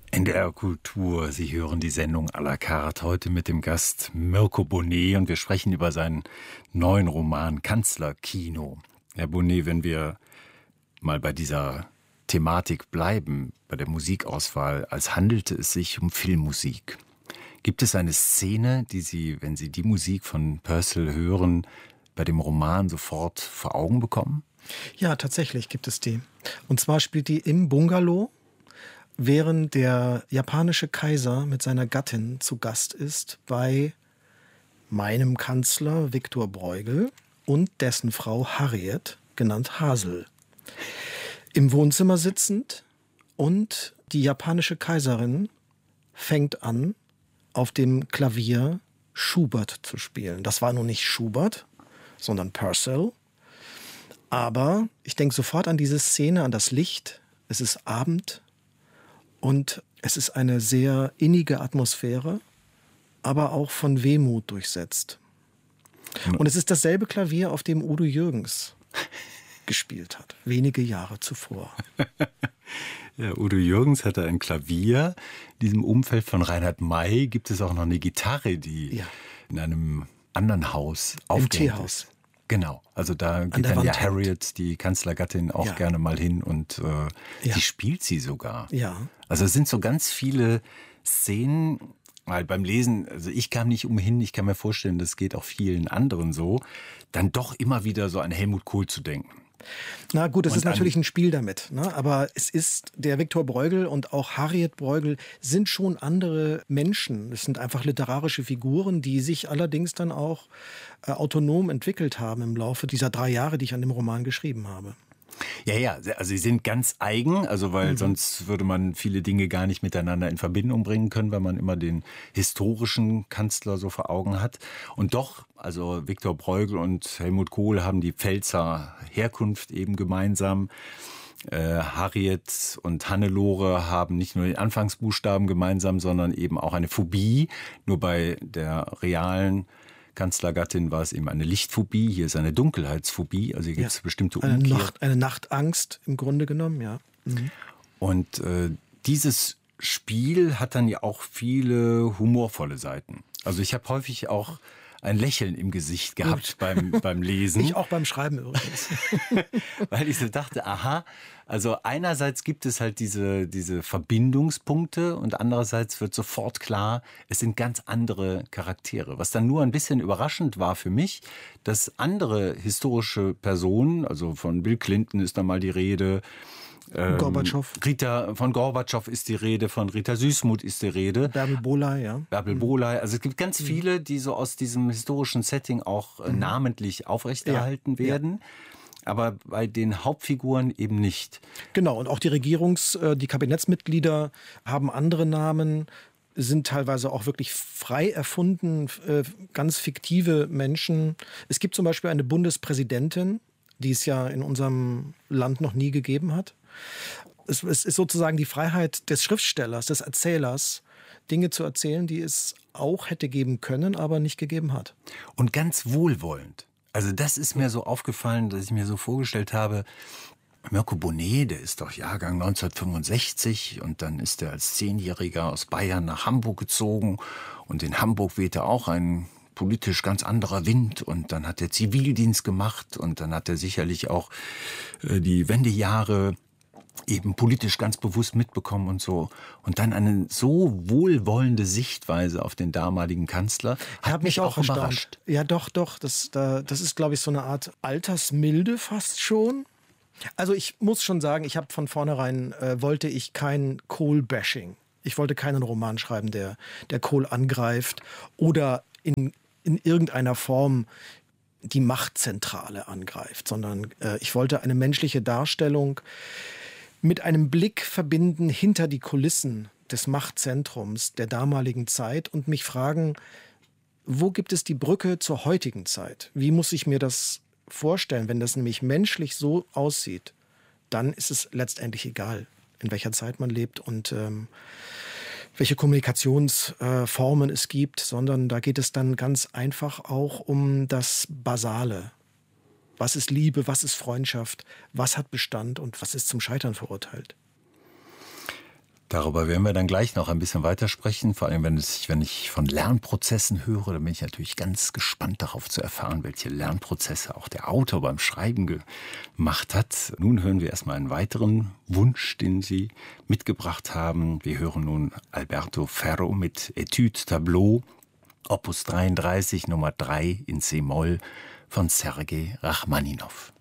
NDR Kultur, Sie hören die Sendung à la carte, heute mit dem Gast Mirko Bonet und wir sprechen über seinen neuen Roman Kanzlerkino. Herr Bonet, wenn wir mal bei dieser Thematik bleiben, bei der Musikauswahl, als handelte es sich um Filmmusik. Gibt es eine Szene, die Sie, wenn Sie die Musik von Purcell hören, bei dem Roman sofort vor Augen bekommen? Ja, tatsächlich gibt es die. Und zwar spielt die im Bungalow, während der japanische Kaiser mit seiner Gattin zu Gast ist bei meinem Kanzler Viktor Bruegel und dessen Frau Harriet, genannt Hasel. Im Wohnzimmer sitzend und die japanische Kaiserin fängt an, auf dem Klavier Schubert zu spielen. Das war nun nicht Schubert, sondern Purcell. Aber ich denke sofort an diese Szene, an das Licht. Es ist Abend. Und es ist eine sehr innige Atmosphäre, aber auch von Wehmut durchsetzt. Und es ist dasselbe Klavier, auf dem Udo Jürgens gespielt hat, wenige Jahre zuvor. Ja, Udo Jürgens hatte ein Klavier. In diesem Umfeld von Reinhard May gibt es auch noch eine Gitarre, die in einem anderen Haus aufgehängt ist. Genau, also da geht dann ja Harriet, die Kanzlergattin, auch gerne mal hin und sie spielt sie sogar. Ja. Also es sind so ganz viele Szenen, weil beim Lesen, also ich kam nicht umhin, ich kann mir vorstellen, das geht auch vielen anderen so, dann doch immer wieder so an Helmut Kohl zu denken. Na gut, es ist natürlich ein Spiel damit, ne? Aber es ist, der Viktor Bruegel und auch Harriet Bruegel sind schon andere Menschen. Es sind einfach literarische Figuren, die sich allerdings dann auch autonom entwickelt haben im Laufe dieser 3 Jahre, die ich an dem Roman geschrieben habe. Ja, also sie sind ganz eigen, also weil sonst würde man viele Dinge gar nicht miteinander in Verbindung bringen können, weil man immer den historischen Kanzler so vor Augen hat. Und doch, also Viktor Bruegel und Helmut Kohl haben die Pfälzer Herkunft eben gemeinsam. Harriet und Hannelore haben nicht nur den Anfangsbuchstaben gemeinsam, sondern eben auch eine Phobie. Nur bei der realen Kanzlergattin war es eben eine Lichtphobie, hier ist eine Dunkelheitsphobie, also hier gibt es bestimmte Umkehr. Eine Nachtangst im Grunde genommen, ja. Mhm. Und dieses Spiel hat dann ja auch viele humorvolle Seiten. Also ich habe häufig auch ein Lächeln im Gesicht gehabt beim Lesen. Ich auch beim Schreiben übrigens. Weil ich so dachte, aha, also einerseits gibt es halt diese Verbindungspunkte und andererseits wird sofort klar, es sind ganz andere Charaktere. Was dann nur ein bisschen überraschend war für mich, dass andere historische Personen, also von Bill Clinton ist da mal die Rede, Gorbatschow. Von Gorbatschow ist die Rede, von Rita Süßmuth ist die Rede. Bärbel Bohley, ja. Bärbel Bohley. Also es gibt ganz viele, die so aus diesem historischen Setting auch namentlich aufrechterhalten werden. Aber bei den Hauptfiguren eben nicht. Genau, und auch die Kabinettsmitglieder haben andere Namen, sind teilweise auch wirklich frei erfunden, ganz fiktive Menschen. Es gibt zum Beispiel eine Bundespräsidentin, die es ja in unserem Land noch nie gegeben hat. Es ist sozusagen die Freiheit des Schriftstellers, des Erzählers, Dinge zu erzählen, die es auch hätte geben können, aber nicht gegeben hat. Und ganz wohlwollend. Also das ist mir so aufgefallen, dass ich mir so vorgestellt habe, Mirko Bonet, der ist doch Jahrgang 1965 und dann ist er als 10-Jähriger aus Bayern nach Hamburg gezogen und in Hamburg wehte auch ein politisch ganz anderer Wind und dann hat er Zivildienst gemacht und dann hat er sicherlich auch die Wendejahre eben politisch ganz bewusst mitbekommen und so. Und dann eine so wohlwollende Sichtweise auf den damaligen Kanzler hat mich auch überrascht. Ja, doch. Das ist, glaube ich, so eine Art Altersmilde fast schon. Also ich muss schon sagen, ich habe von vornherein, wollte ich kein Kohl-Bashing. Ich wollte keinen Roman schreiben, der Kohl angreift oder in irgendeiner Form die Machtzentrale angreift, sondern ich wollte eine menschliche Darstellung mit einem Blick verbinden hinter die Kulissen des Machtzentrums der damaligen Zeit und mich fragen, wo gibt es die Brücke zur heutigen Zeit? Wie muss ich mir das vorstellen? Wenn das nämlich menschlich so aussieht, dann ist es letztendlich egal, in welcher Zeit man lebt und welche Kommunikationsformen es gibt, sondern da geht es dann ganz einfach auch um das Basale. Was ist Liebe, was ist Freundschaft, was hat Bestand und was ist zum Scheitern verurteilt? Darüber werden wir dann gleich noch ein bisschen weitersprechen. Vor allem, wenn ich von Lernprozessen höre, dann bin ich natürlich ganz gespannt darauf zu erfahren, welche Lernprozesse auch der Autor beim Schreiben gemacht hat. Nun hören wir erstmal einen weiteren Wunsch, den Sie mitgebracht haben. Wir hören nun Alberto Ferro mit Etude Tableau, Opus 33, Nummer 3 in C-Moll von Sergei Rachmaninow.